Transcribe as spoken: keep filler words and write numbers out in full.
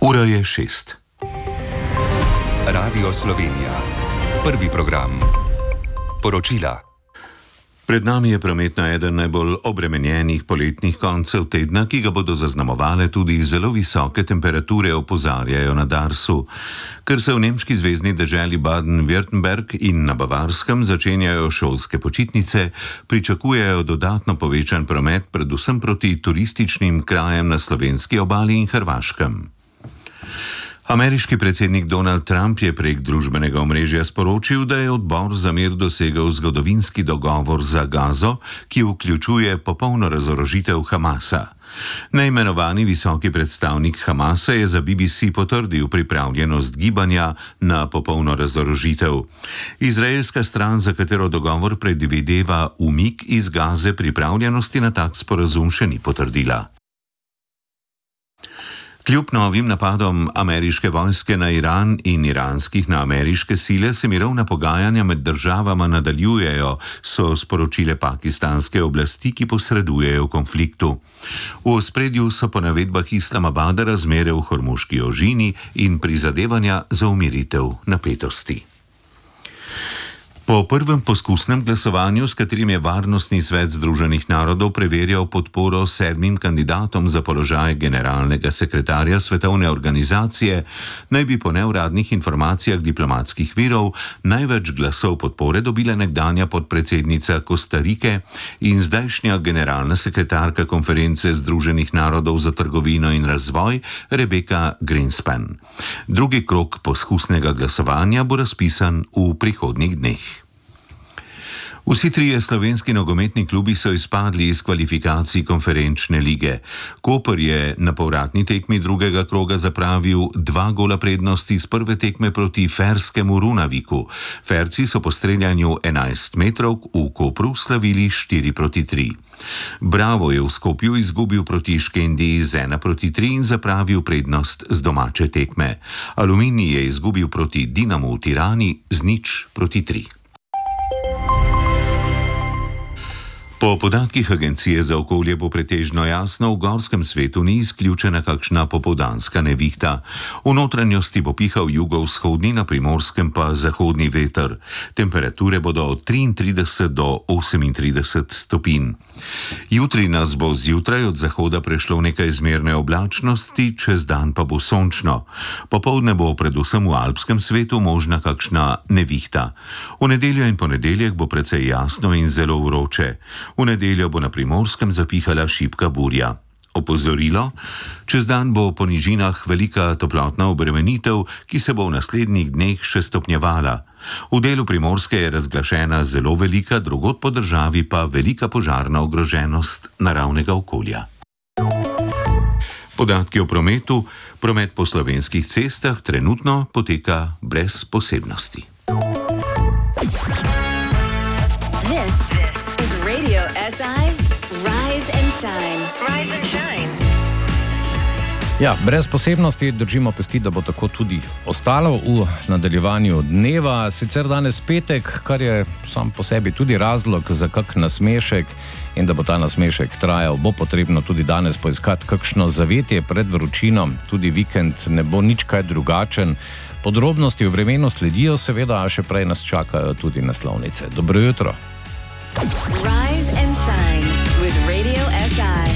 Ura je šest. Radio Slovenija. Prvi program. Poročila. Pred nami je prometno eden najbolj obremenjenih poletnih koncev tedna, ki ga bodo zaznamovale tudi zelo visoke temperature, opozarjajo na Darsu. Ker se v nemški zvezni deželi Baden-Württemberg in na Bavarskem začenjajo šolske počitnice, pričakujejo dodatno povečan promet predvsem proti turističnim krajem na slovenski obali in Hrvaškem. Ameriški predsednik Donald Trump je prek družbenega omrežja sporočil, da je odbor za mir dosegel zgodovinski dogovor za Gazo, ki vključuje popolno razorožitev Hamasa. Neimenovani visoki predstavnik Hamasa je za B B C potrdil pripravljenost gibanja na popolno razorožitev. Izraelska stran, za katero dogovor predvideva umik iz Gaze, pripravljenosti na tak sporazum še ni potrdila. Kljub novim napadom ameriške vojske na Iran in iranskih na ameriške sile se mirovna pogajanja med državama nadaljujejo, so sporočile pakistanske oblasti, ki posredujejo v konfliktu. V ospredju so po navedbah Islamabada razmere v Hormuški ožini in prizadevanja za umiritev napetosti. Po prvem poskusnem glasovanju, s katerim je Varnostni svet Združenih narodov preverjal podporo sedmim kandidatom za položaj generalnega sekretarja svetovne organizacije, naj bi po neuradnih informacijah diplomatskih virov največ glasov podpore dobila nekdanja podpredsednica Kostarike in zdajšnja generalna sekretarka konference Združenih narodov za trgovino in razvoj Rebecca Greenspan. Drugi krog poskusnega glasovanja bo razpisan v prihodnjih dneh. Vsi trije slovenski nogometni klubi so izpadli iz kvalifikacij konferenčne lige. Koper je na povratni tekmi drugega kroga zapravil dva gola prednosti z prve tekme proti ferskemu Runaviku. Ferci so po streljanju enajst metrov v Kopru slavili štiri proti tri. Bravo je v Skopju izgubil proti Škendiji z ena proti tri in zapravil prednost z domače tekme. Aluminij je izgubil proti Dinamu v Tirani z nič proti tri. Po podatkih Agencije za okolje bo pretežno jasno, v gorskem svetu ni izključena kakšna popoldanska nevihta. V notranjosti bo pihal jugovzhodni, na Primorskem pa zahodni veter. Temperature bodo od triintrideset do osemintrideset stopinj. Jutri nas bo zjutraj od zahoda prešlo nekaj zmerne oblačnosti, čez dan pa bo sončno. Popoldne bo predvsem v alpskem svetu možna kakšna nevihta. V nedeljo in ponedeljek bo precej jasno in zelo vroče. V nedeljo bo na Primorskem zapihala šibka burja. Opozorilo: čez dan bo po nižinah velika toplotna obremenitev, ki se bo v naslednjih dneh še stopnjevala. V delu Primorske je razglašena zelo velika, drugod po državi pa velika požarna ogroženost naravnega okolja. Podatki o prometu. Promet po slovenskih cestah trenutno poteka brez posebnosti. This is Radio S I. Rise and shine. Rise and shine. Ja, brez posebnosti držimo pesti, da bo tako tudi ostalo v nadaljevanju dneva. Sicer danes petek, kar je sam po sebi tudi razlog za kak nasmešek, in da bo ta nasmešek trajal, bo potrebno tudi danes poiskati kakšno zavetje pred vročino. Tudi vikend ne bo nič kaj drugačen. Podrobnosti o vremenu sledijo, seveda, a še prej nas čakajo tudi naslovnice. Dobro jutro. Rise and shine with Radio S I.